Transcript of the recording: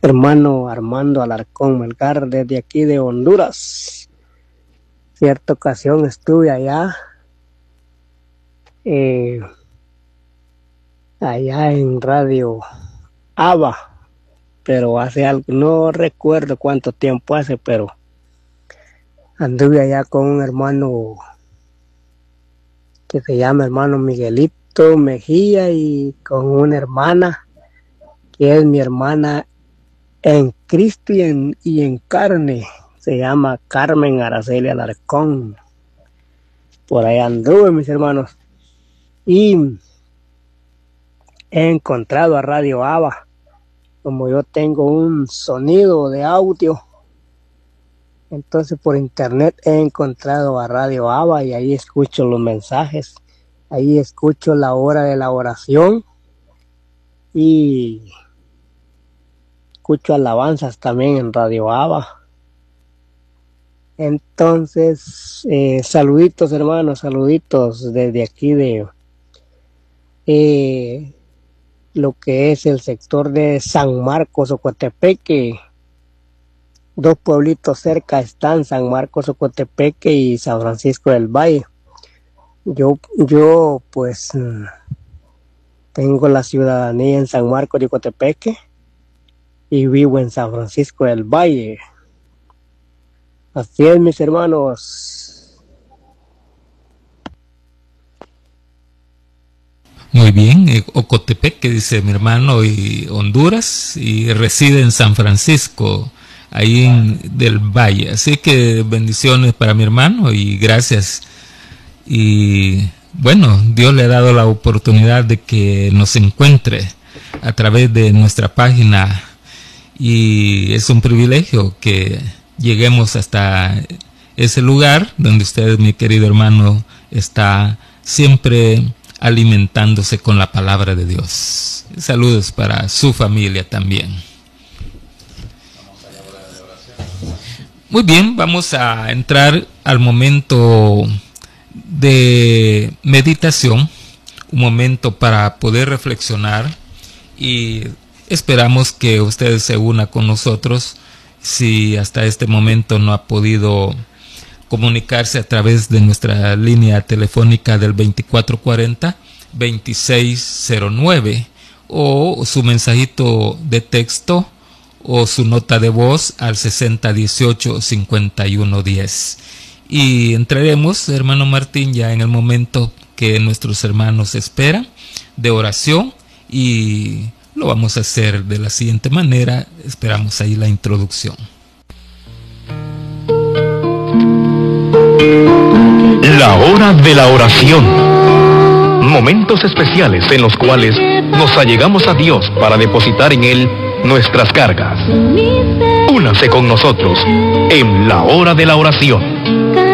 hermano Armando Alarcón Melgar, desde aquí de Honduras. Cierta ocasión estuve allá, allá en Radio ABA, pero hace algo, no recuerdo cuánto tiempo hace, pero anduve allá con un hermano que se llama hermano Miguelito Mejía y con una hermana que es mi hermana en Cristo y en carne, se llama Carmen Araceli Alarcón. Por ahí anduve, mis hermanos, y he encontrado a Radio ABA. Como yo tengo un sonido de audio, entonces por internet he encontrado a Radio ABA y ahí escucho los mensajes, ahí escucho la hora de la oración y escucho alabanzas también en Radio ABA. Entonces, saluditos hermanos, saluditos desde aquí de lo que es el sector de San Marcos, Ocotepeque. Dos pueblitos cerca están, San Marcos, Ocotepeque y San Francisco del Valle. Yo pues tengo la ciudadanía en San Marcos de Ocotepeque y vivo en San Francisco del Valle. Así es, mis hermanos. Muy bien, Ocotepeque, dice mi hermano, y Honduras, y reside en San Francisco, ahí del Valle. Así que bendiciones para mi hermano y gracias. Y bueno, Dios le ha dado la oportunidad de que nos encuentre a través de nuestra página y es un privilegio que lleguemos hasta ese lugar donde usted, mi querido hermano, está siempre alimentándose con la palabra de Dios. Saludos para su familia también. Muy bien, vamos a entrar al momento de meditación, un momento para poder reflexionar y esperamos que usted se una con nosotros. Si hasta este momento no ha podido comunicarse a través de nuestra línea telefónica del 2440-2609 o su mensajito de texto o su nota de voz al 6018-5110. Y entraremos, hermano Martín, ya en el momento que nuestros hermanos esperan de oración y lo vamos a hacer de la siguiente manera. Esperamos ahí la introducción. La hora de la oración. Momentos especiales en los cuales nos allegamos a Dios para depositar en Él nuestras cargas. Únase con nosotros en la hora de la oración.